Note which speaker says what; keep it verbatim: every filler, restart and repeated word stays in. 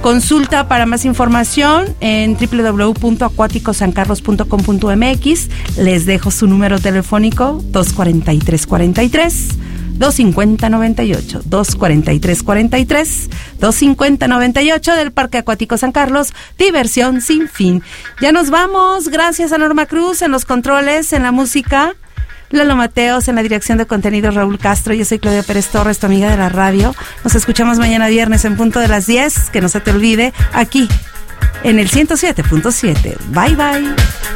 Speaker 1: Consulta para más información en doble u doble u doble u punto acuático san carlos punto com punto m x. Les dejo su número telefónico dos cuatro tres cuatro tres, dos cinco cero nueve ocho, dos cuatro tres cuatro tres, dos cinco cero nueve ocho del Parque Acuático San Carlos. Diversión sin fin. Ya nos vamos. Gracias a Norma Cruz en los controles, en la música. Lalo Mateos en la dirección de contenidos, Raúl Castro. Yo soy Claudia Pérez Torres, tu amiga de la radio. Nos escuchamos mañana viernes en punto de las diez. Que no se te olvide, aquí en el ciento siete punto siete. Bye, bye.